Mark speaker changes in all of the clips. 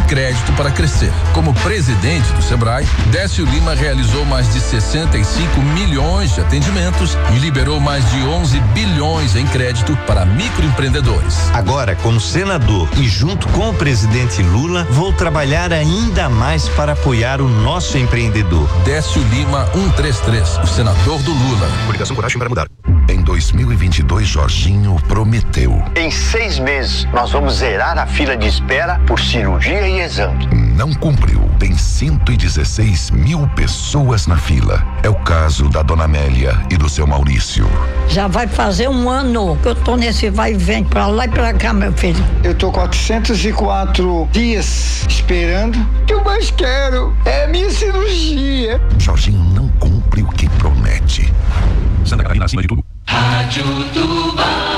Speaker 1: crédito para crescer. Como presidente do Sebrae, Décio Lima realizou mais de 65 milhões de atendimentos e liberou mais de 11 bilhões em crédito para microempreendedores.
Speaker 2: Agora, como senador e junto com o presidente Lula, vou trabalhar ainda mais para apoiar o nosso empreendedor.
Speaker 1: Décio Lima 133, o senador do Lula.
Speaker 3: Coligação Coragem para Mudar. Em 2022, Jorginho prometeu.
Speaker 4: Em 6 meses, nós vamos zerar a fila de espera por cirurgia e exame.
Speaker 3: Não cumpriu. Tem 116 mil pessoas na fila. É o caso da dona Amélia e do seu Maurício.
Speaker 5: Já vai fazer 1 ano que eu tô nesse vai e vem pra lá e pra cá, meu filho.
Speaker 6: Eu tô 404 dias esperando. O que eu mais quero é a minha cirurgia.
Speaker 3: Jorginho não cumpre o que promete. Santa Catarina acima de tudo.
Speaker 7: Rádio Tubá.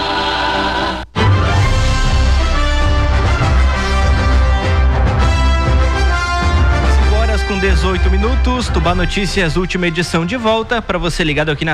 Speaker 7: Com 18 minutos, Tubá Notícias, última edição de volta, para você ligado aqui na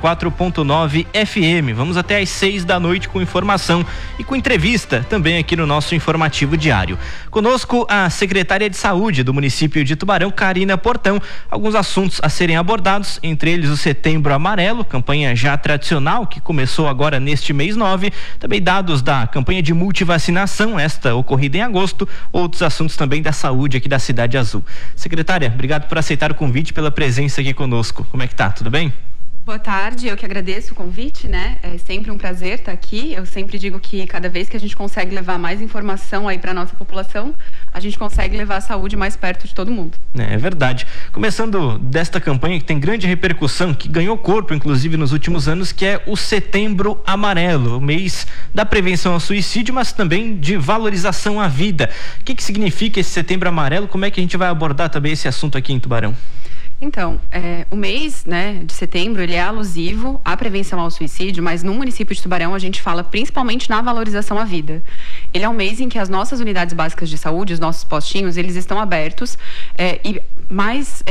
Speaker 7: 104.9 FM. Vamos até às 6 da noite com informação e com entrevista também aqui no nosso informativo diário. Conosco a secretária de saúde do município de Tubarão, Karina Portão. Alguns assuntos a serem abordados, entre eles o Setembro Amarelo, campanha já tradicional que começou agora neste mês 9. Também dados da campanha de multivacinação, esta ocorrida em agosto. Outros assuntos também da saúde aqui da Cidade Azul. Secretária, obrigado por aceitar o convite, pela presença aqui conosco. Como é que tá? Tudo bem?
Speaker 8: Boa tarde, eu que agradeço o convite, né? É sempre um prazer estar aqui. Eu sempre digo que cada vez que a gente consegue levar mais informação aí para nossa população, a gente consegue levar a saúde mais perto de todo mundo.
Speaker 7: É verdade. Começando desta campanha que tem grande repercussão, que ganhou corpo, inclusive, nos últimos anos, que é o Setembro Amarelo, o mês da prevenção ao suicídio, mas também de valorização à vida. O que significa esse Setembro Amarelo? Como é que a gente vai abordar também esse assunto aqui em Tubarão?
Speaker 8: Então, o mês, né, de setembro, ele é alusivo à prevenção ao suicídio, mas no município de Tubarão a gente fala principalmente na valorização à vida. Ele é um mês em que as nossas unidades básicas de saúde, os nossos postinhos, eles estão abertos e mais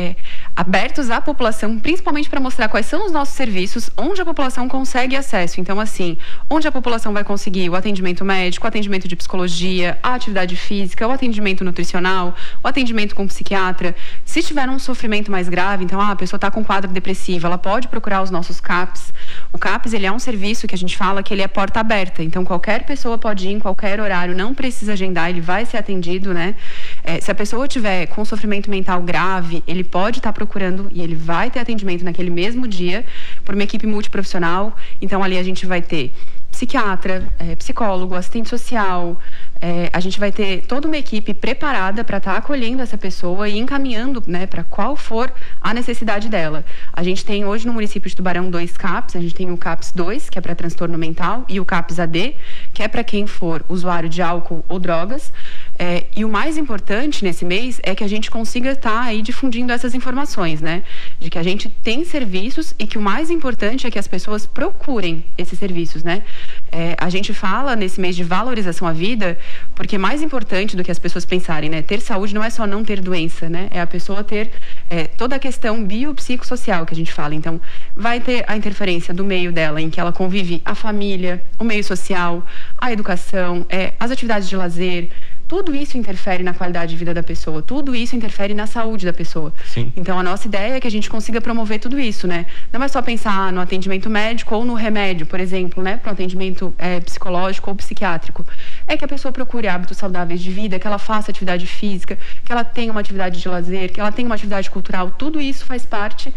Speaker 8: abertos à população, principalmente para mostrar quais são os nossos serviços, onde a população consegue acesso. Então, assim, onde a população vai conseguir o atendimento médico, o atendimento de psicologia, a atividade física, o atendimento nutricional, o atendimento com psiquiatra. Se tiver um sofrimento mais grave, então a pessoa está com quadro depressivo, ela pode procurar os nossos CAPs. O CAPs, ele é um serviço que a gente fala que ele é porta aberta, então qualquer pessoa pode ir em qualquer horário, não precisa agendar, ele vai ser atendido, né? Se a pessoa tiver com sofrimento mental grave, ele pode estar procurando e ele vai ter atendimento naquele mesmo dia por uma equipe multiprofissional. Então ali a gente vai ter psiquiatra, psicólogo, assistente social, a gente vai ter toda uma equipe preparada para estar acolhendo essa pessoa e encaminhando, né, para qual for a necessidade dela. A gente tem hoje no município de Tubarão 2 CAPs, a gente tem o CAPs 2, que é para transtorno mental, e o CAPs AD, que é para quem for usuário de álcool ou drogas. E o mais importante nesse mês é que a gente consiga estar aí difundindo essas informações, né? De que a gente tem serviços e que o mais importante é que as pessoas procurem esses serviços, né? A gente fala nesse mês de valorização à vida, porque mais importante do que as pessoas pensarem, né? Ter saúde não é só não ter doença, né? É a pessoa ter toda a questão biopsicossocial que a gente fala. Então, vai ter a interferência do meio dela, em que ela convive a família, o meio social, a educação, as atividades de lazer. Tudo isso interfere na qualidade de vida da pessoa, tudo isso interfere na saúde da pessoa.
Speaker 7: Sim.
Speaker 8: Então, a nossa ideia é que a gente consiga promover tudo isso, né? Não é só pensar no atendimento médico ou no remédio, por exemplo, né? Para o atendimento psicológico ou psiquiátrico. É que a pessoa procure hábitos saudáveis de vida, que ela faça atividade física, que ela tenha uma atividade de lazer, que ela tenha uma atividade cultural. Tudo isso faz parte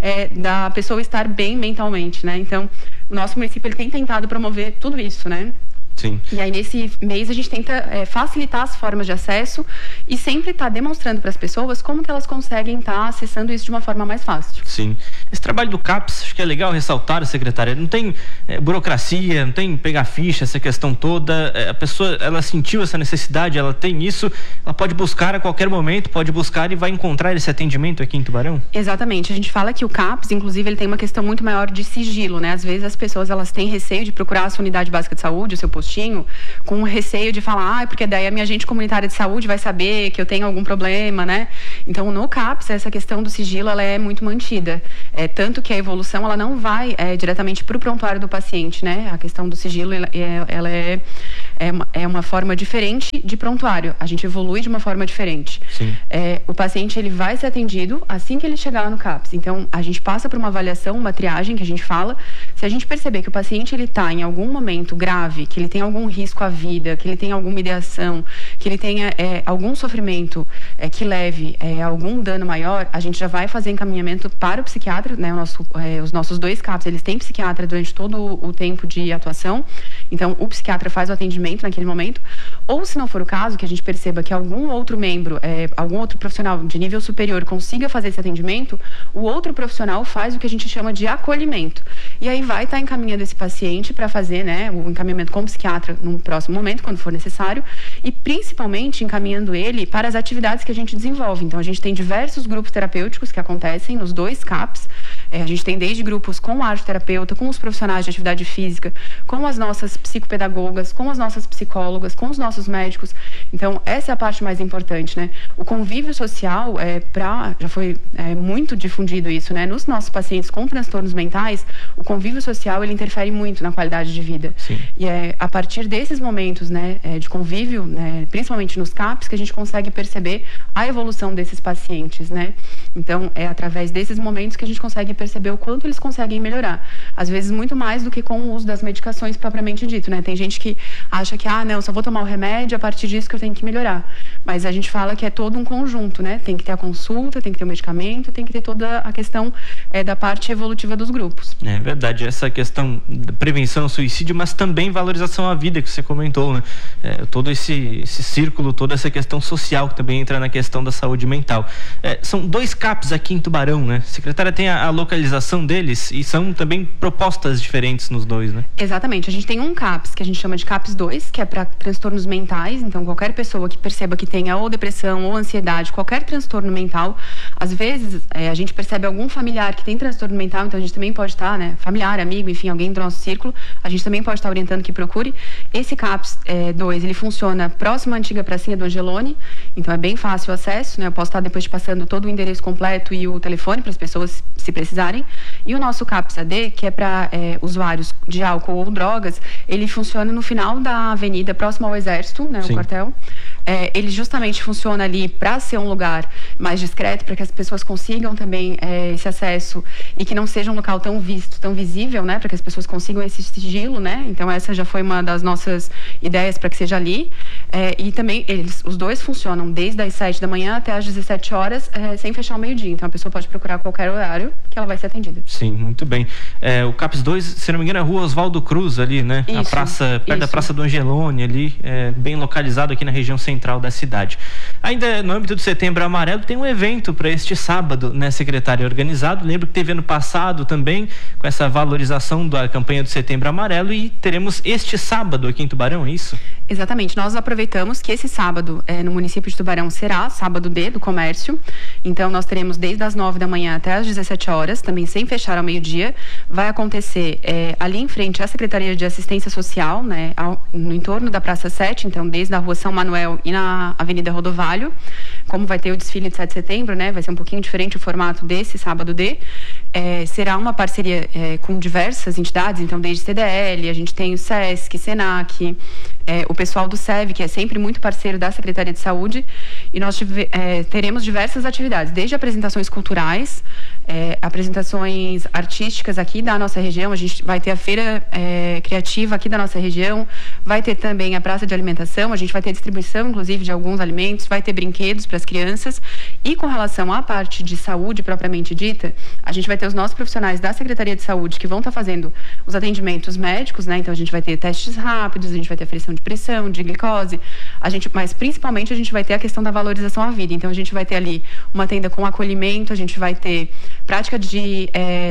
Speaker 8: da pessoa estar bem mentalmente, né? Então, o nosso município ele tem tentado promover tudo isso, né?
Speaker 7: Sim.
Speaker 8: E aí nesse mês a gente tenta facilitar as formas de acesso e sempre estar demonstrando para as pessoas como que elas conseguem estar acessando isso de uma forma mais fácil.
Speaker 7: Sim. Esse trabalho do CAPS, acho que é legal ressaltar, secretária, não tem burocracia, não tem pegar ficha, essa questão toda, a pessoa, ela sentiu essa necessidade, ela tem isso, ela pode buscar a qualquer momento, pode buscar e vai encontrar esse atendimento aqui em Tubarão?
Speaker 8: Exatamente, a gente fala que o CAPS, inclusive, ele tem uma questão muito maior de sigilo, né? Às vezes as pessoas, elas têm receio de procurar a sua unidade básica de saúde, o seu postinho, com receio de falar, porque daí a minha agente comunitária de saúde vai saber que eu tenho algum problema, né? Então, no CAPS, essa questão do sigilo, ela é muito mantida. Tanto que a evolução, ela não vai diretamente para o prontuário do paciente, né? A questão do sigilo, ela é é uma forma diferente de prontuário. A gente evolui de uma forma diferente. O paciente ele vai ser atendido assim que ele chegar no CAPS. Então, a gente passa por uma avaliação, uma triagem que a gente fala. Se a gente perceber que o paciente ele está em algum momento grave, que ele tem algum risco à vida, que ele tem alguma ideação, que ele tenha algum sofrimento que leve a algum dano maior, a gente já vai fazer encaminhamento para o psiquiatra, né? Os nossos 2 CAPS, eles têm psiquiatra durante todo o tempo de atuação. Então, o psiquiatra faz o atendimento naquele momento. Ou, se não for o caso, que a gente perceba que algum outro membro, algum outro profissional de nível superior consiga fazer esse atendimento, o outro profissional faz o que a gente chama de acolhimento. E aí vai estar encaminhando esse paciente para fazer, né, o encaminhamento com o psiquiatra no próximo momento, quando for necessário, e principalmente encaminhando ele para as atividades que a gente desenvolve. Então, a gente tem diversos grupos terapêuticos que acontecem nos 2 CAPS. A gente tem desde grupos com a arteterapeuta, com os profissionais de atividade física, com as nossas psicopedagogas, com as nossas psicólogas, com os nossos médicos. Então, essa é a parte mais importante, né? O convívio social, já foi muito difundido isso, né? Nos nossos pacientes com transtornos mentais, o convívio social, ele interfere muito na qualidade de vida.
Speaker 7: Sim.
Speaker 8: E é a partir desses momentos, né, de convívio, né, principalmente nos CAPs, que a gente consegue perceber a evolução desses pacientes, né? Então, é através desses momentos que a gente consegue perceber o quanto eles conseguem melhorar. Às vezes, muito mais do que com o uso das medicações propriamente dito, né? Tem gente que acha que, não, só vou tomar o remédio, a partir disso que eu tenho que melhorar. Mas a gente fala que é todo um conjunto, né? Tem que ter a consulta, tem que ter o medicamento, tem que ter toda a questão da parte evolutiva dos grupos.
Speaker 7: É verdade, essa questão da prevenção ao suicídio, mas também valorização à vida, que você comentou, né? Todo esse círculo, toda essa questão social que também entra na questão da saúde mental. São 2 CAPs aqui em Tubarão, né? A secretária tem a localização deles e são também propostas diferentes nos 2, né?
Speaker 8: Exatamente, a gente tem um CAPS que a gente chama de CAPS 2, que é para transtornos mentais. Então, qualquer pessoa que perceba que tenha ou depressão ou ansiedade, qualquer transtorno mental, às vezes a gente percebe algum familiar que tem transtorno mental, então a gente também pode estar, né, familiar, amigo, enfim, alguém do nosso círculo, a gente também pode estar orientando que procure. Esse CAPS 2, ele funciona próximo à antiga pracinha do Angelone, então é bem fácil o acesso, né? Eu posso estar depois te passando todo o endereço completo e o telefone para as pessoas se precisarem. E o nosso CAPS AD, que é para usuários de álcool ou drogas, ele funciona no final da avenida, próximo ao Exército, né, o quartel. Ele justamente funciona ali para ser um lugar mais discreto, para que as pessoas consigam também esse acesso e que não seja um local tão visto, tão visível, né, para que as pessoas consigam esse sigilo, né. Então essa já foi uma das nossas ideias para que seja ali. E também os 2 funcionam desde as 7 da manhã até as 17 horas, sem fechar o meio-dia. Então a pessoa pode procurar qualquer horário que ela vai ser atendida.
Speaker 7: Sim, muito bem. O CAPS 2, se não me engano, é a Rua Oswaldo Cruz ali, né?
Speaker 8: Isso,
Speaker 7: a praça, perto da Praça do Angelone ali, bem localizado aqui na região central da cidade. Ainda no âmbito do Setembro Amarelo, tem um evento para este sábado, né, secretária, organizado. Lembro que teve ano passado também, com essa valorização da campanha do Setembro Amarelo, e teremos este sábado aqui em Tubarão, é isso?
Speaker 8: Exatamente, nós aproveitamos que esse sábado no município de Tubarão será sábado D do comércio, então nós teremos desde as 9 da manhã até as 17 horas, também sem fechar ao meio-dia. Vai acontecer ali em frente à Secretaria de Assistência Social, né, no entorno da Praça 7, então desde a Rua São Manuel e na Avenida Rodovalho. Como vai ter o desfile de 7 de setembro, né, vai ser um pouquinho diferente o formato desse sábado D. Será uma parceria com diversas entidades, então desde CDL, a gente tem o SESC, SENAC, o pessoal do SEV, que é sempre muito parceiro da Secretaria de Saúde, e nós teremos diversas atividades, desde apresentações culturais, apresentações artísticas aqui da nossa região. A gente vai ter a feira criativa aqui da nossa região, vai ter também a praça de alimentação, a gente vai ter distribuição, inclusive, de alguns alimentos, vai ter brinquedos para as crianças. E com relação à parte de saúde propriamente dita, a gente vai ter os nossos profissionais da Secretaria de Saúde que vão estar fazendo os atendimentos médicos, né? Então a gente vai ter testes rápidos, a gente vai ter aferição de pressão, de glicose, mas principalmente a gente vai ter a questão da valorização à vida. Então a gente vai ter ali uma tenda com acolhimento, a gente vai ter prática de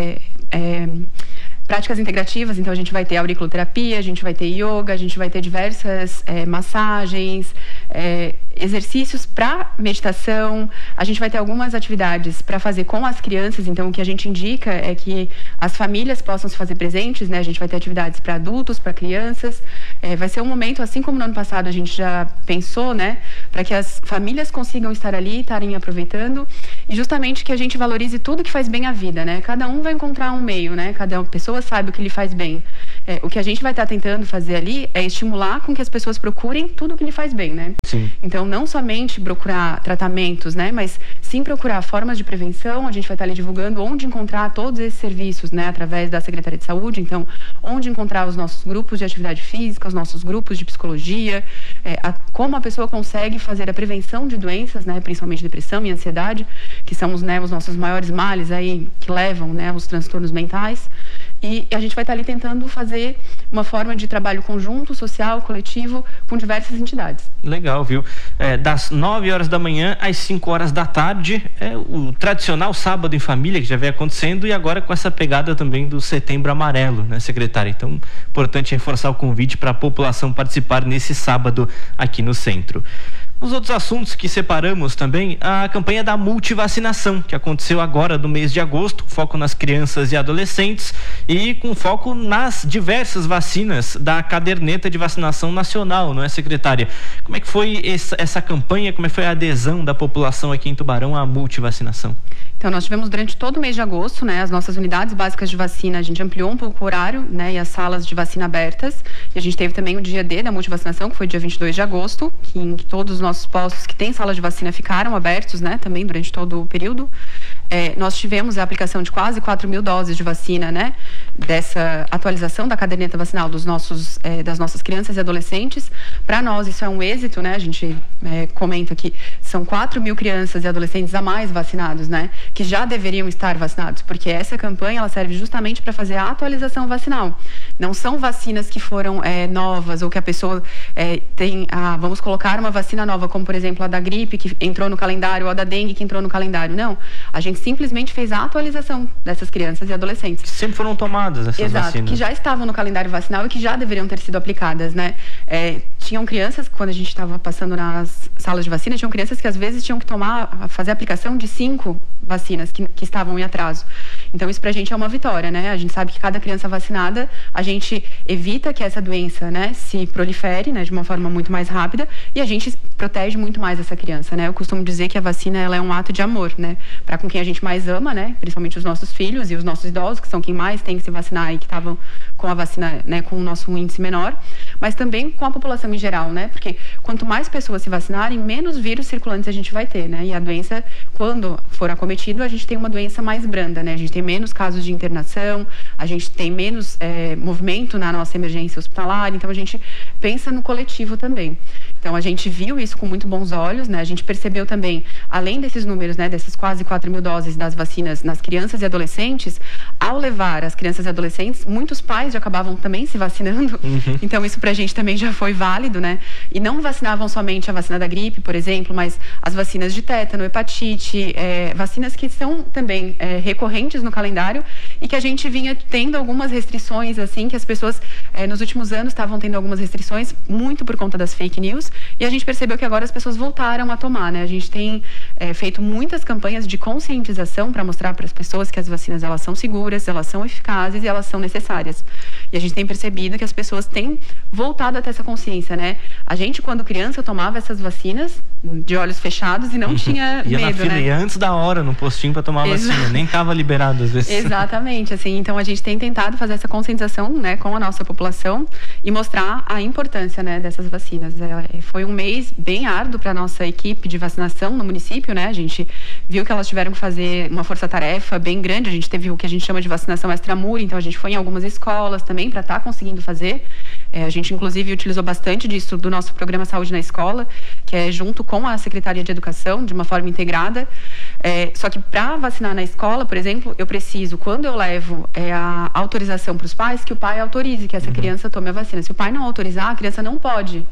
Speaker 8: práticas integrativas, então a gente vai ter auriculoterapia, a gente vai ter yoga, a gente vai ter diversas massagens, exercícios para meditação, a gente vai ter algumas atividades para fazer com as crianças, então o que a gente indica é que as famílias possam se fazer presentes, né? A gente vai ter atividades para adultos, para crianças, vai ser um momento, assim como no ano passado a gente já pensou, né? Para que as famílias consigam estar ali, estarem aproveitando, e justamente que a gente valorize tudo que faz bem à vida, né? Cada um vai encontrar um meio, né? Cada pessoa sabe o que lhe faz bem. O que a gente vai estar tentando fazer ali é estimular com que as pessoas procurem tudo o que lhe faz bem, né?
Speaker 7: Sim.
Speaker 8: Então, não somente procurar tratamentos, né? Mas sim procurar formas de prevenção. A gente vai estar ali divulgando onde encontrar todos esses serviços, né? Através da Secretaria de Saúde. Então, onde encontrar os nossos grupos de atividade física, os nossos grupos de psicologia, como a pessoa consegue fazer a prevenção de doenças, né? Principalmente depressão e ansiedade, que são os nossos maiores males aí, que levam, né? Os transtornos mentais. E a gente vai estar ali tentando fazer uma forma de trabalho conjunto, social, coletivo, com diversas entidades.
Speaker 7: Legal, viu? Das 9 horas da manhã às 5 horas da tarde, o tradicional sábado em família, que já vem acontecendo, e agora com essa pegada também do Setembro Amarelo, né, secretária? Então, importante reforçar o convite para a população participar nesse sábado aqui no centro. Os outros assuntos que separamos também, a campanha da multivacinação, que aconteceu agora no mês de agosto, com foco nas crianças e adolescentes e com foco nas diversas vacinas da caderneta de vacinação nacional, não é, secretária? Como é que foi essa campanha, como é que foi a adesão da população aqui em Tubarão à multivacinação?
Speaker 8: Então, nós tivemos durante todo o mês de agosto, né, as nossas unidades básicas de vacina, a gente ampliou um pouco o horário, né, e as salas de vacina abertas, e a gente teve também o dia D da multivacinação, que foi dia 22 de agosto, em que todos os nossos postos que têm sala de vacina ficaram abertos, né, também durante todo o período. Nós tivemos a aplicação de quase 4.000 doses de vacina, né, dessa atualização da caderneta vacinal das nossas crianças e adolescentes. Para nós isso é um êxito, né, a gente comenta que são 4.000 crianças e adolescentes a mais vacinados, né, que já deveriam estar vacinados, porque essa campanha ela serve justamente para fazer a atualização vacinal. Não são vacinas que foram novas ou que a pessoa tem, vamos colocar uma vacina nova, como por exemplo a da gripe que entrou no calendário ou a da dengue que entrou no calendário. Não, a gente simplesmente fez a atualização dessas crianças e adolescentes.
Speaker 7: Sempre foram tomadas essas vacinas.
Speaker 8: Exato, que já estavam no calendário vacinal e que já deveriam ter sido aplicadas, né? Tinham crianças, quando a gente estava passando nas salas de vacina, tinham crianças que às vezes tinham que fazer a aplicação de 5 vacinas que estavam em atraso. Então isso pra gente é uma vitória, né? A gente sabe que cada criança vacinada, a gente evita que essa doença, né, se prolifere, né, de uma forma muito mais rápida, e a gente protege muito mais essa criança, né? Eu costumo dizer que a vacina, ela é um ato de amor, né? Para com quem a gente mais ama, né? Principalmente os nossos filhos e os nossos idosos, que são quem mais tem que se vacinar e que estavam com a vacina, né, com o nosso índice menor, mas também com a população em geral, né? Porque quanto mais pessoas se vacinarem, menos vírus circulantes a gente vai ter, né? E a doença, quando for acometido, a gente tem uma doença mais branda, né? A gente tem menos casos de internação, a gente tem menos movimento na nossa emergência hospitalar, então a gente pensa no coletivo também. Então a gente viu isso com muito bons olhos, né? A gente percebeu também, além desses números, né, dessas quase 4.000 doses das vacinas nas crianças e adolescentes, ao levar as crianças e adolescentes, muitos pais já acabavam também se vacinando. Uhum. Então isso pra gente também já foi válido, né? E não vacinavam somente a vacina da gripe, por exemplo, mas as vacinas de tétano, hepatite, vacinas que são também recorrentes no calendário e que a gente vinha tendo algumas restrições, assim, que as pessoas nos últimos anos estavam tendo algumas restrições muito por conta das fake news, e a gente percebeu que agora as pessoas voltaram a tomar, né? A gente tem feito muitas campanhas de conscientização para mostrar para as pessoas que as vacinas, elas são seguras, elas são eficazes e elas são necessárias. E a gente tem percebido que as pessoas têm voltado a ter essa consciência, né? A gente, quando criança, tomava essas vacinas de olhos fechados e não tinha
Speaker 7: ia
Speaker 8: medo,
Speaker 7: na fila,
Speaker 8: né?
Speaker 7: Ia antes da hora no postinho para tomar a vacina, nem estava liberado às vezes.
Speaker 8: Exatamente, assim, então a gente tem tentado fazer essa conscientização, né, com a nossa população e mostrar a importância, né, dessas vacinas. Foi um mês bem árduo para nossa equipe de vacinação no município, né? A gente viu que elas tiveram que fazer uma força-tarefa bem grande. A gente teve o que a gente chama de vacinação extramuro, então a gente foi em algumas escolas também para estar conseguindo fazer. A gente, inclusive, utilizou bastante disso do nosso programa Saúde na Escola, que é junto com a Secretaria de Educação, de uma forma integrada. Só que para vacinar na escola, por exemplo, eu preciso, quando eu levo a autorização para os pais, que o pai autorize que essa criança tome a vacina. Se o pai não autorizar, a criança não pode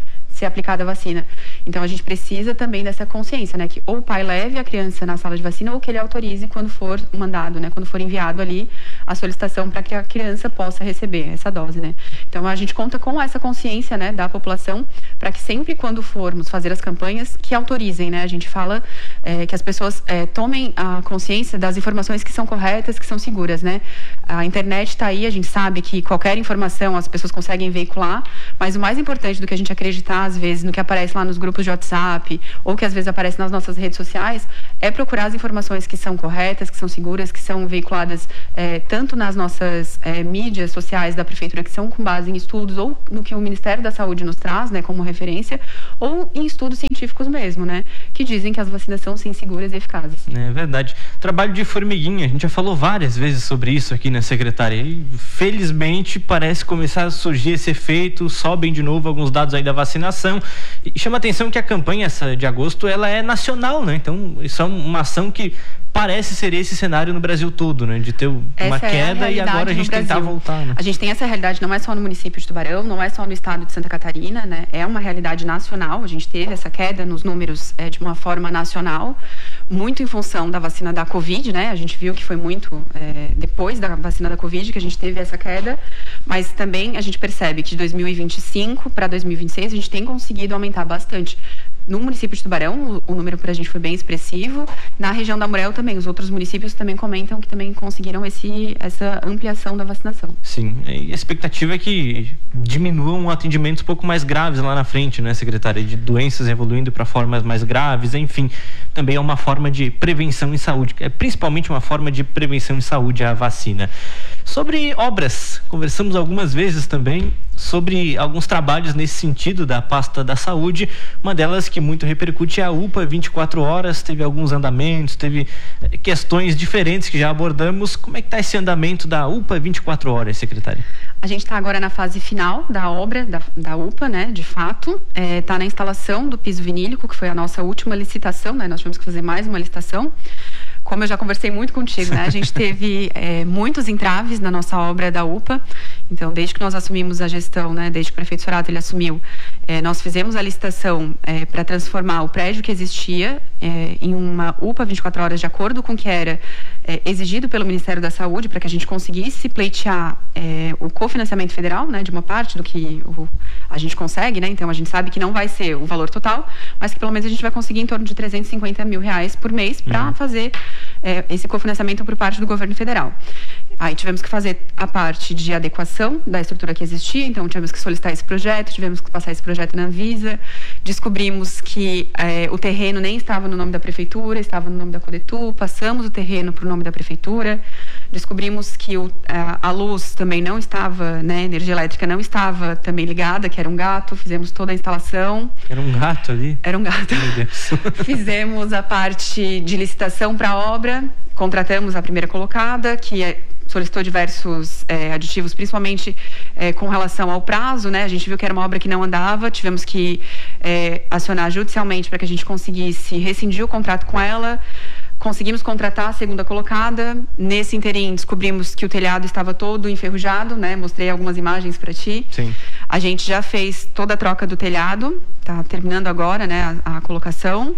Speaker 8: ser aplicada a vacina. Então a gente precisa também dessa consciência, né? Que ou o pai leve a criança na sala de vacina ou que ele autorize quando for mandado, né? Quando for enviado ali a solicitação para que a criança possa receber essa dose, né? Então a gente conta com essa consciência, né, da população para que sempre quando formos fazer as campanhas que autorizem, né? A gente fala que as pessoas tomem a consciência das informações que são corretas, que são seguras, né? A internet está aí, a gente sabe que qualquer informação as pessoas conseguem veicular, mas o mais importante do que a gente acreditar às vezes no que aparece lá nos grupos de WhatsApp ou que às vezes aparece nas nossas redes sociais é procurar as informações que são corretas, que são seguras, que são veiculadas tanto nas nossas mídias sociais da prefeitura, que são com base em estudos ou no que o Ministério da Saúde nos traz, né, como referência, ou em estudos científicos mesmo, né, que dizem que as vacinas são sim seguras e eficazes.
Speaker 7: É verdade. Trabalho de formiguinha, a gente já falou várias vezes sobre isso aqui, né, secretária? E felizmente parece começar a surgir esse efeito, sobem de novo alguns dados aí da vacinação. E chama a atenção que a campanha essa de agosto, ela é nacional, né? Então, isso é uma ação que parece ser esse cenário no Brasil todo, né? De ter uma queda e agora a gente tentar voltar, né?
Speaker 8: A gente tem essa realidade, não é só no município de Tubarão, não é só no estado de Santa Catarina, né? É uma realidade nacional, a gente teve essa queda nos números de uma forma nacional, muito em função da vacina da Covid, né? A gente viu que foi muito depois da vacina da Covid que a gente teve essa queda, mas também a gente percebe que de 2025 para 2026 a gente tem conseguido aumentar bastante. No município de Tubarão, o número para a gente foi bem expressivo. Na região da Murel também, os outros municípios também comentam que também conseguiram essa ampliação da vacinação.
Speaker 7: Sim, e a expectativa é que diminuam atendimentos um pouco mais graves lá na frente, né, secretária? De doenças evoluindo para formas mais graves, enfim. Também é uma forma de prevenção em saúde, é principalmente uma forma de prevenção em saúde a vacina. Sobre obras, conversamos algumas vezes também sobre alguns trabalhos nesse sentido da pasta da saúde. Uma delas que muito repercute é a UPA 24 horas, teve alguns andamentos, teve questões diferentes que já abordamos. Como é que está esse andamento da UPA 24 horas, secretária?
Speaker 8: A gente está agora na fase final da obra da UPA, né, de fato. Está na instalação do piso vinílico, que foi a nossa última licitação, né? Nós tivemos que fazer mais uma licitação. Como eu já conversei muito contigo, né? A gente teve muitos entraves na nossa obra da UPA. Então, desde que nós assumimos a gestão, né? Desde que o prefeito Sorato ele assumiu, nós fizemos a licitação para transformar o prédio que existia em uma UPA 24 horas de acordo com o que era exigido pelo Ministério da Saúde, para que a gente conseguisse pleitear o cofinanciamento federal, né? De uma parte do que a gente consegue, né? Então, a gente sabe que não vai ser o valor total, mas que pelo menos a gente vai conseguir em torno de R$350 mil por mês para fazer esse cofinanciamento por parte do governo federal. Aí tivemos que fazer a parte de adequação da estrutura que existia, então tivemos que solicitar esse projeto, tivemos que passar esse projeto na Anvisa, descobrimos que o terreno nem estava no nome da prefeitura, estava no nome da Codetu, passamos o terreno para o nome da prefeitura, descobrimos que a luz também não estava, né, a energia elétrica não estava também ligada, que era um gato, fizemos toda a instalação.
Speaker 7: Era um gato ali?
Speaker 8: Era um gato.
Speaker 7: Meu Deus.
Speaker 8: Fizemos a parte de licitação para a obra, contratamos a primeira colocada, que solicitou diversos aditivos, principalmente com relação ao prazo, né? A gente viu que era uma obra que não andava, tivemos que acionar judicialmente para que a gente conseguisse rescindir o contrato com ela. Conseguimos contratar a segunda colocada. Nesse interim, descobrimos que o telhado estava todo enferrujado, né? Mostrei algumas imagens para ti.
Speaker 7: Sim.
Speaker 8: A gente já fez toda a troca do telhado, tá terminando agora, né, a colocação.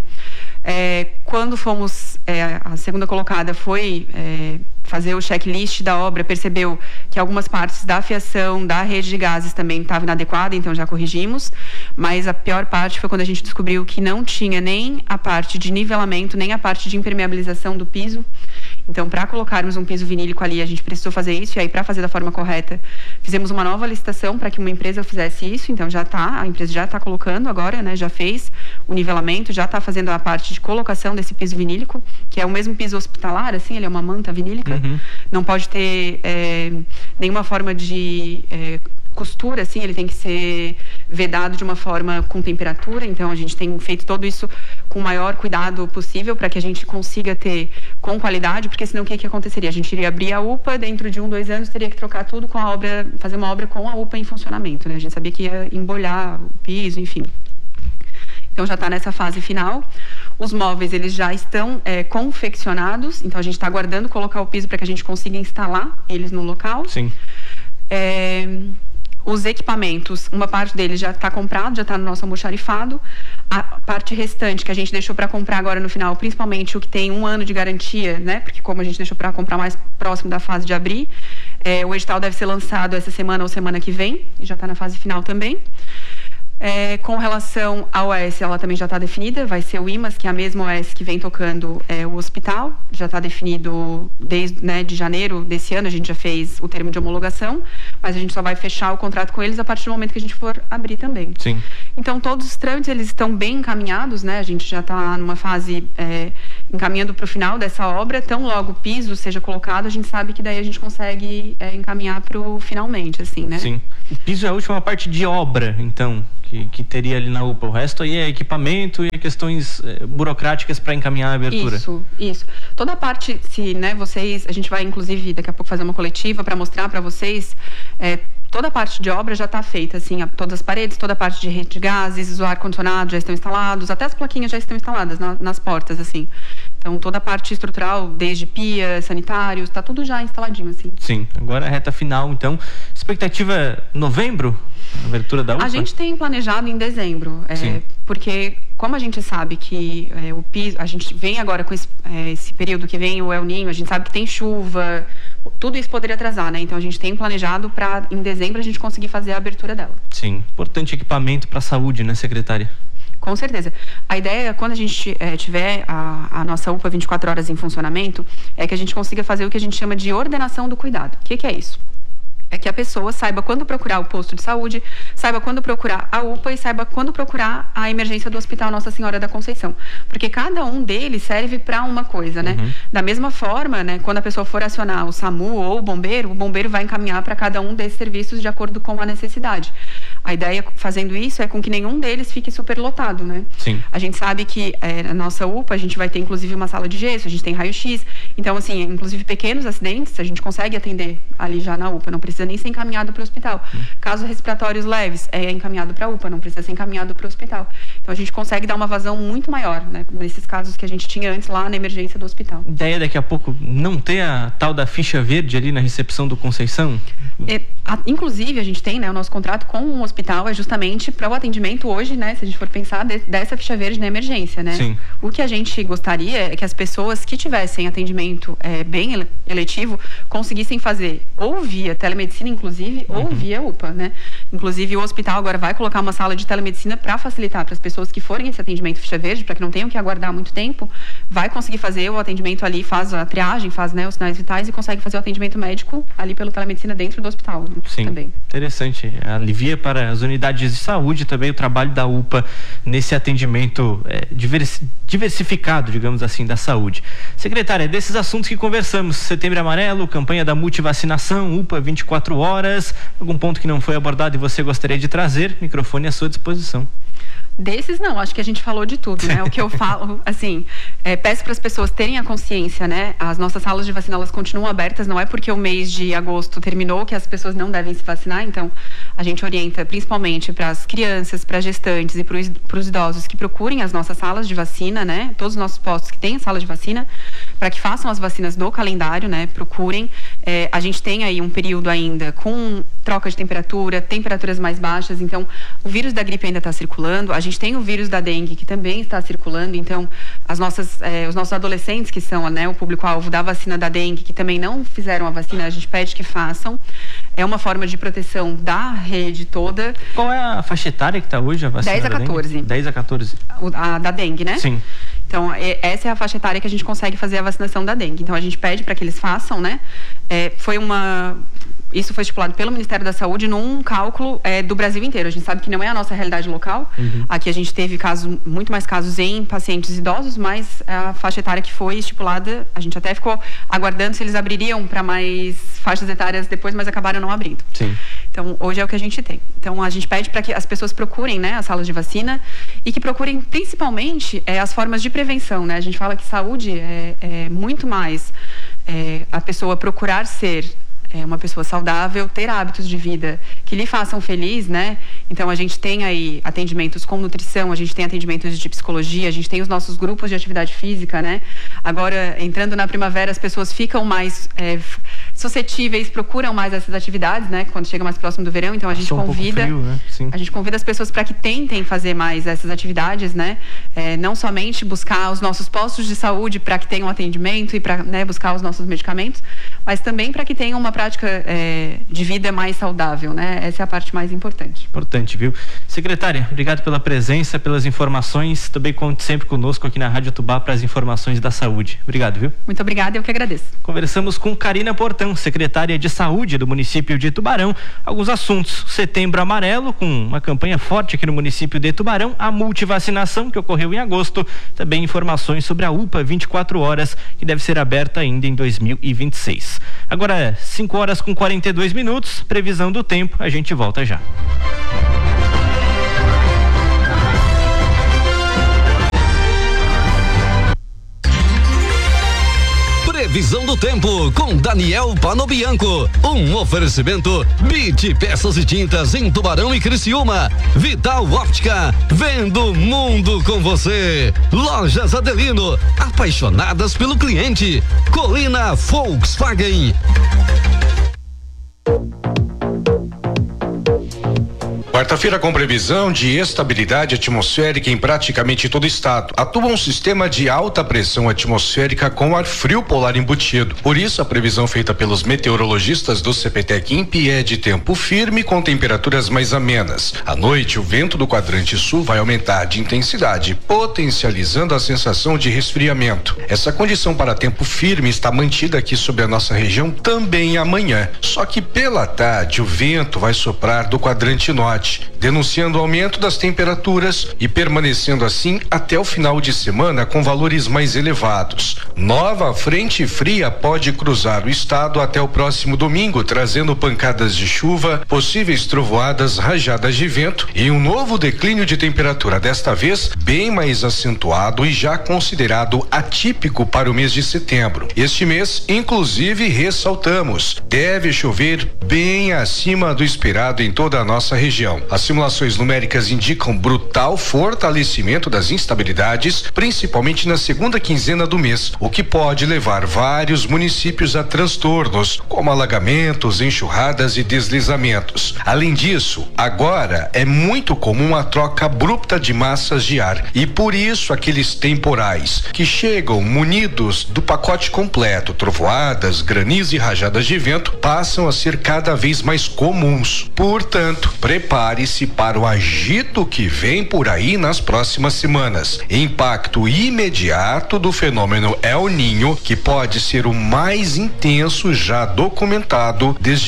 Speaker 8: Quando fomos, a segunda colocada foi fazer o checklist da obra, percebeu que algumas partes da fiação, da rede de gases também estava inadequada, então já corrigimos, mas a pior parte foi quando a gente descobriu que não tinha nem a parte de nivelamento, nem a parte de impermeabilização do piso. Então, para colocarmos um piso vinílico ali, a gente precisou fazer isso, e aí, para fazer da forma correta, fizemos uma nova licitação para que uma empresa fizesse isso. Então, a empresa já está colocando agora, né? Já fez o nivelamento, já está fazendo a parte de colocação desse piso vinílico, que é o mesmo piso hospitalar, assim, ele é uma manta vinílica.
Speaker 7: Uhum.
Speaker 8: Não pode ter nenhuma forma de costura, assim, ele tem que ser vedado de uma forma com temperatura. Então, a gente tem feito tudo isso com o maior cuidado possível para que a gente consiga ter com qualidade, porque senão o que aconteceria? A gente iria abrir a UPA, dentro de 1, 2 anos teria que trocar tudo com a obra, fazer uma obra com a UPA em funcionamento, né? A gente sabia que ia embolhar o piso, enfim. Então, já está nessa fase final. Os móveis, eles já estão confeccionados, então a gente está aguardando colocar o piso para que a gente consiga instalar eles no local.
Speaker 7: Sim.
Speaker 8: Os equipamentos, uma parte deles já está comprado, já está no nosso almoxarifado. A parte restante que a gente deixou para comprar agora no final, principalmente o que tem 1 ano de garantia, né? Porque como a gente deixou para comprar mais próximo da fase de abrir, o edital deve ser lançado essa semana ou semana que vem, e já está na fase final também. Com relação à OS, ela também já está definida, vai ser o IMAS, que é a mesma OS que vem tocando o hospital, já está definido desde de janeiro desse ano, a gente já fez o termo de homologação, mas a gente só vai fechar o contrato com eles a partir do momento que a gente for abrir também.
Speaker 7: Sim.
Speaker 8: Então, todos os trâmites, eles estão bem encaminhados, né? A gente já está numa fase encaminhando para o final dessa obra, tão logo o piso seja colocado, a gente sabe que daí a gente consegue encaminhar para o finalmente, assim, né?
Speaker 7: Sim. O piso é a última parte de obra, então, que teria ali na UPA. O resto aí é equipamento e questões burocráticas para encaminhar a abertura.
Speaker 8: Isso. Toda a parte, a gente vai inclusive daqui a pouco fazer uma coletiva para mostrar para vocês, toda a parte de obra já está feita, assim, todas as paredes, toda a parte de rede de gases, o ar-condicionado já estão instalados, até as plaquinhas já estão instaladas nas portas, assim. Então, toda a parte estrutural, desde pia, sanitários, está tudo já instaladinho, assim.
Speaker 7: Sim, agora a reta final, então. Expectativa novembro? Abertura da UPA?
Speaker 8: A gente tem planejado em dezembro, porque como a gente sabe que o piso, a gente vem agora com esse período que vem o El Niño, a gente sabe que tem chuva, tudo isso poderia atrasar, né? Então a gente tem planejado para em dezembro a gente conseguir fazer a abertura dela.
Speaker 7: Sim, importante equipamento para a saúde, né, secretária?
Speaker 8: Com certeza. A ideia, quando a gente tiver a nossa UPA 24 horas em funcionamento, é que a gente consiga fazer o que a gente chama de ordenação do cuidado. O que é isso? É que a pessoa saiba quando procurar o posto de saúde, saiba quando procurar a UPA e saiba quando procurar a emergência do Hospital Nossa Senhora da Conceição. Porque cada um deles serve para uma coisa, né? Da mesma forma, né, quando a pessoa for acionar o SAMU ou o bombeiro vai encaminhar para cada um desses serviços de acordo com a necessidade. A ideia, fazendo isso, é com que nenhum deles fique superlotado, né?
Speaker 7: Sim.
Speaker 8: A gente sabe que na nossa UPA a gente vai ter, inclusive, uma sala de gesso, a gente tem raio-x. Então, assim, inclusive pequenos acidentes, a gente consegue atender ali já na UPA, não precisa nem ser encaminhado para o hospital. Casos respiratórios leves, é encaminhado para a UPA, não precisa ser encaminhado para o hospital. Então, a gente consegue dar uma vazão muito maior, né? Nesses casos que a gente tinha antes lá na emergência do hospital.
Speaker 7: Ideia daqui a pouco não ter a tal da ficha verde ali na recepção do Conceição?
Speaker 8: Inclusive, a gente tem, né, o nosso contrato com o hospital é justamente para o atendimento hoje, né, se a gente for pensar, dessa ficha verde na emergência, né?
Speaker 7: Sim.
Speaker 8: O que a gente gostaria é que as pessoas que tivessem atendimento bem eletivo conseguissem fazer ou via telemedicina, inclusive, ou via UPA, né? Inclusive, o hospital agora vai colocar uma sala de telemedicina para facilitar para as pessoas que forem esse atendimento ficha verde, para que não tenham que aguardar muito tempo, vai conseguir fazer o atendimento ali, faz a triagem, faz, né, os sinais vitais e consegue fazer o atendimento médico ali pelo telemedicina dentro do hospital.
Speaker 7: Sim,
Speaker 8: também.
Speaker 7: Interessante. Alivia para as unidades de saúde também o trabalho da UPA nesse atendimento diversificado, digamos assim, da saúde. Secretária, desses assuntos que conversamos, Setembro Amarelo, campanha da multivacinação, UPA 24 horas, algum ponto que não foi abordado e você gostaria de trazer, microfone à sua disposição.
Speaker 8: Desses não, acho que a gente falou de tudo, né? O que eu falo, assim, peço para as pessoas terem a consciência, né? As nossas salas de vacina, elas continuam abertas, não é porque o mês de agosto terminou que as pessoas não devem se vacinar, então a gente orienta principalmente para as crianças, para gestantes e para os idosos que procurem as nossas salas de vacina, né? Todos os nossos postos que têm sala de vacina, para que façam as vacinas do calendário, né? Procurem. A gente tem aí um período ainda com troca de temperatura, temperaturas mais baixas, então o vírus da gripe ainda está circulando, a gente tem o vírus da dengue que também está circulando, então os nossos adolescentes que são, né, o público-alvo da vacina da dengue, que também não fizeram a vacina, a gente pede que façam. É uma forma de proteção da rede toda.
Speaker 7: Qual é a faixa etária que está hoje a vacina
Speaker 8: 10 a 14.
Speaker 7: Dengue? 10 a 14.
Speaker 8: A da dengue, né?
Speaker 7: Sim.
Speaker 8: Então, essa é a faixa etária que a gente consegue fazer a vacinação da dengue. Então, a gente pede para que eles façam, né? Isso foi estipulado pelo Ministério da Saúde num cálculo do Brasil inteiro. A gente sabe que não é a nossa realidade local. Aqui a gente teve muito mais casos em pacientes idosos, mas a faixa etária que foi estipulada, a gente até ficou aguardando se eles abririam para mais faixas etárias depois, mas acabaram não abrindo.
Speaker 7: Sim.
Speaker 8: Então, hoje é o que a gente tem. Então, a gente pede para que as pessoas procurem, né, as salas de vacina e que procurem principalmente as formas de prevenção, né? A gente fala que saúde é muito mais a pessoa procurar ser uma pessoa saudável, ter hábitos de vida que lhe façam feliz, né? Então, a gente tem aí atendimentos com nutrição, a gente tem atendimentos de psicologia, a gente tem os nossos grupos de atividade física, né? Agora, entrando na primavera, as pessoas ficam mais suscetíveis procuram mais essas atividades, né? Quando chega mais próximo do verão, então a gente convida,
Speaker 7: frio, né? Sim.
Speaker 8: A gente convida as pessoas para que tentem fazer mais essas atividades, né? Não somente buscar os nossos postos de saúde para que tenham atendimento e para, né, buscar os nossos medicamentos, mas também para que tenham uma prática de vida mais saudável, né? Essa é a parte mais importante.
Speaker 7: Importante, viu? Secretária, obrigado pela presença, pelas informações. Também conte sempre conosco aqui na Rádio Tubá para as informações da saúde. Obrigado, viu?
Speaker 8: Muito obrigada, eu que agradeço.
Speaker 7: Conversamos com Karina Portão, secretária de Saúde do município de Tubarão. Alguns assuntos: Setembro Amarelo, com uma campanha forte aqui no município de Tubarão, a multivacinação que ocorreu em agosto, também informações sobre a UPA 24 horas, que deve ser aberta ainda em 2026. Agora, 5h42, previsão do tempo, a gente volta já.
Speaker 9: Previsão do tempo com Daniel Panobianco. Um oferecimento BIT Peças e Tintas em Tubarão e Criciúma. Vital Óptica, vendo o mundo com você. Lojas Adelino, apaixonadas pelo cliente. Colina Volkswagen.
Speaker 10: Quarta-feira com previsão de estabilidade atmosférica em praticamente todo o estado. Atua um sistema de alta pressão atmosférica com ar frio polar embutido. Por isso, a previsão feita pelos meteorologistas do CPTEC-INPE é de tempo firme com temperaturas mais amenas. À noite, o vento do quadrante sul vai aumentar de intensidade, potencializando a sensação de resfriamento. Essa condição para tempo firme está mantida aqui sobre a nossa região também amanhã. Só que pela tarde, o vento vai soprar do quadrante norte, denunciando o aumento das temperaturas e permanecendo assim até o final de semana com valores mais elevados. Nova frente fria pode cruzar o estado até o próximo domingo, trazendo pancadas de chuva, possíveis trovoadas, rajadas de vento e um novo declínio de temperatura, desta vez bem mais acentuado e já considerado atípico para o mês de setembro. Este mês, inclusive, ressaltamos, deve chover bem acima do esperado em toda a nossa região. As simulações numéricas indicam brutal fortalecimento das instabilidades, principalmente na segunda quinzena do mês, o que pode levar vários municípios a transtornos, como alagamentos, enxurradas e deslizamentos. Além disso, agora é muito comum a troca abrupta de massas de ar e por isso aqueles temporais que chegam munidos do pacote completo, trovoadas, granizo e rajadas de vento, passam a ser cada vez mais comuns. Portanto, prepare-se para o agito que vem por aí nas próximas semanas. Impacto imediato do fenômeno El Niño, que pode ser o mais intenso já documentado desde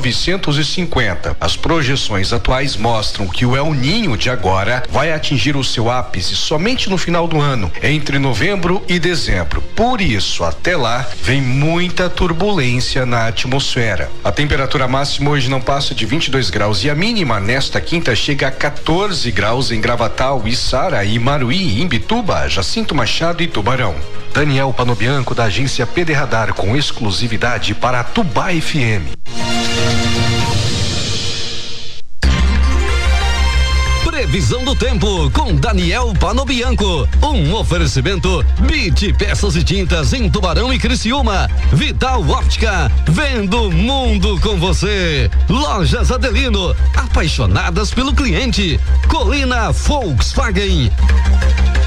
Speaker 10: 1950. As projeções atuais mostram que o El Niño de agora vai atingir o seu ápice somente no final do ano, entre novembro e dezembro. Por isso, até lá, vem muita turbulência na atmosfera. A temperatura máxima hoje não passa de 22 graus e a mínima nesta quinta chega a 14 graus em Gravatal, Içara e Maruí, Imbituba, Jacinto Machado e Tubarão. Daniel Panobianco, da agência PD Radar, com exclusividade para a Tubá FM.
Speaker 9: Previsão do tempo com Daniel Panobianco. Um oferecimento BIT Peças e Tintas em Tubarão e Criciúma. Vital Óptica, vendo o mundo com você. Lojas Adelino, apaixonadas pelo cliente. Colina Volkswagen.